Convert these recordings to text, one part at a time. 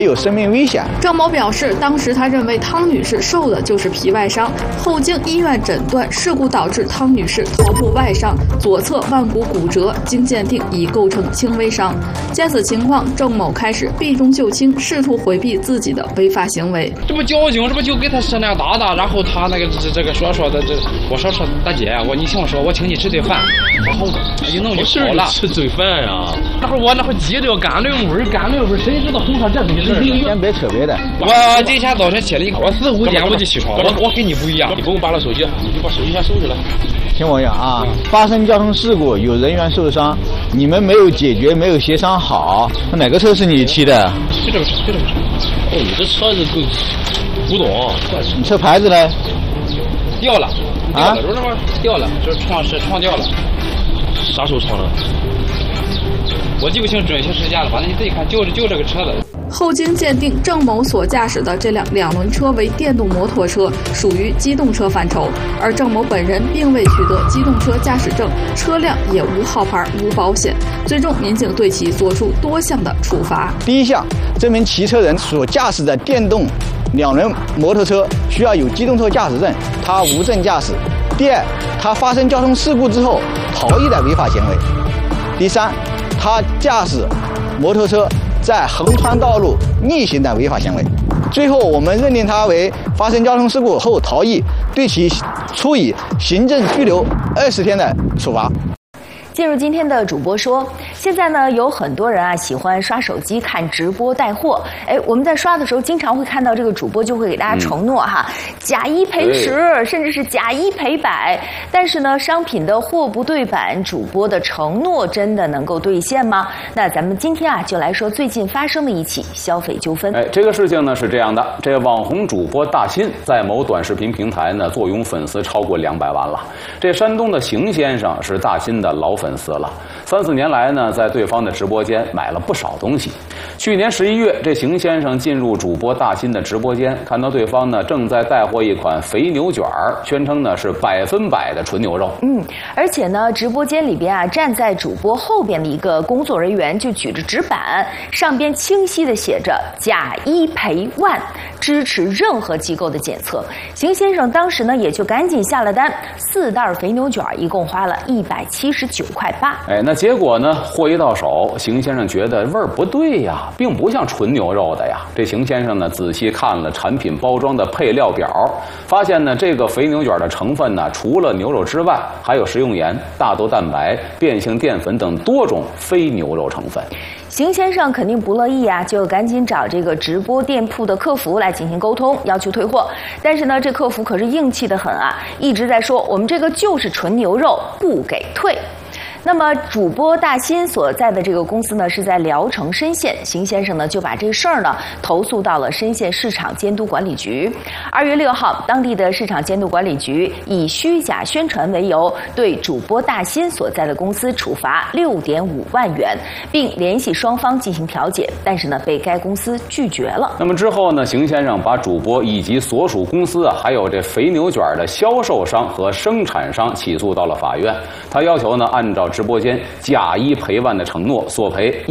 有生命危险。 郑某表示，当时他认为汤女士受的就是皮外伤，后经医院诊断，事故导致汤女士头部外伤，左侧腕骨骨折，经鉴定已构成轻微伤。见此情况，郑某开始避重就轻，试图回避自己的违法行为。 这不交警，这不就给他舌量大大，然后他那个说的我说大姐，你听我说，我请你吃顿饭，然后他就弄就好了。 吃顿饭呀？ 那会儿我鸡都要干溜味儿，谁知道红烧这东西？ 先别扯别的。 我今天早晨起来，我4、5点我就起床，我跟你不一样， 你不用拔了手机，你就把手机先收着了。 听我讲啊，发生交通事故有人员受伤，你们没有解决，没有协商好，哪个车是你骑的？ 就这个车。哦，你这车子够古董。 你车牌子呢？ 掉了，知道吗？掉了，这窗掉了。 啥时候闯的？ 我记不清准确时间了，反正你自己看，就这个车子。 后经鉴定，郑某所驾驶的这辆2轮车为电动摩托车，属于机动车范畴，而郑某本人并未取得机动车驾驶证，车辆也无号牌、无保险。最终，民警对其作出多项的处罚。 第一项，这名骑车人所驾驶的电动2轮摩托车需要有机动车驾驶证，他无证驾驶。第二，他发生交通事故之后逃逸的违法行为。第三，他驾驶摩托车在横穿道路逆行的违法行为。最后，我们认定他为发生交通事故后逃逸，对其处以行政拘留20天的处罚。 进入今天的主播说，现在呢有很多人喜欢刷手机看直播带货。我们在刷的时候经常会看到这个主播就会给大家承诺假1赔10，甚至是假1赔100。但是呢，商品的货不对版，主播的承诺真的能够兑现吗？那咱们今天就来说最近发生的一起消费纠纷。 这个事情呢是这样的，这网红主播大新在某短视频平台呢坐拥粉丝超过200万了。这山东的邢先生是大新的老粉丝了，3、4年来呢，在对方的直播间买了不少东西。去年11月，这邢先生进入主播大新的直播间，看到对方呢正在带货一款肥牛卷儿，宣称呢是100%的纯牛肉。 而且呢，直播间里边站在主播后边的一个工作人员就举着纸板，上边清晰的写着“假1赔10000”，支持任何机构的检测。邢先生当时呢也就赶紧下了单，4袋肥牛卷一共花了179.8块。 那结果呢，货一到手，邢先生觉得味儿不对呀，并不像纯牛肉的呀。这邢先生呢仔细看了产品包装的配料表，发现呢这个肥牛卷的成分呢，除了牛肉之外，还有食用盐、大豆蛋白、变性淀粉等多种非牛肉成分。 邢先生肯定不乐意就赶紧找这个直播店铺的客服来进行沟通，要求退货。但是呢，这客服可是硬气得很一直在说我们这个就是纯牛肉，不给退。那么主播大新所在的这个公司呢是在聊城深县，邢先生呢就把这事儿呢投诉到了深县市场监督管理局。2月6号，当地的市场监督管理局以虚假宣传为由，对主播大新所在的公司处罚6.5万元，并联系双方进行调解，但是呢被该公司拒绝了。 那么之后呢，邢先生把主播以及所属公司还有这肥牛卷的销售商和生产商起诉到了法院。他要求呢按照直播间假1赔10000的承诺，索赔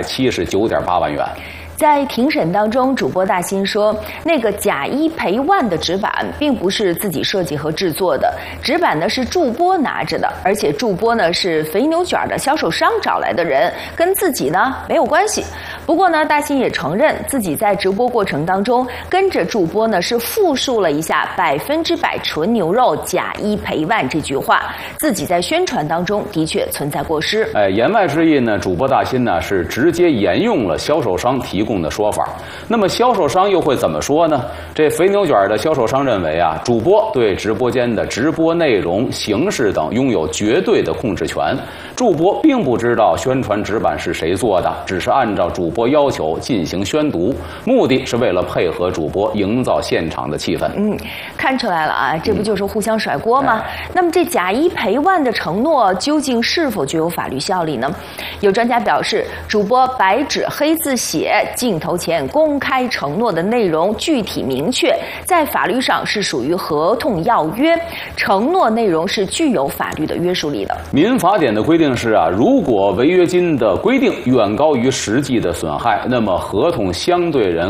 179.8万元。 在庭审当中，主播大新说，那个假1赔10000的纸板并不是自己设计和制作的，纸板呢是助播拿着的，而且助播呢是肥牛卷的销售商找来的人，跟自己呢没有关系。不过呢，大新也承认自己在直播过程当中跟着助播呢是复述了一下100%纯牛肉假1赔10000这句话，自己在宣传当中的确存在过失。 言外之意呢，主播大新呢是直接沿用了销售商提供的说法。那么销售商又会怎么说呢？这肥牛卷的销售商认为主播对直播间的直播内容、形式等拥有绝对的控制权，主播并不知道宣传纸板是谁做的，只是按照主播要求进行宣读，目的是为了配合主播营造现场的气氛。 看出来了这不就是互相甩锅吗？那么这假1赔10000的承诺究竟是否具有法律效力呢？有专家表示，主播白纸黑字写镜头前公开承诺的内容具体明确，在法律上是属于合同要约，承诺内容是具有法律的约束力的。 民法典的规定是如果违约金的规定远高于实际的损害，那么合同相对人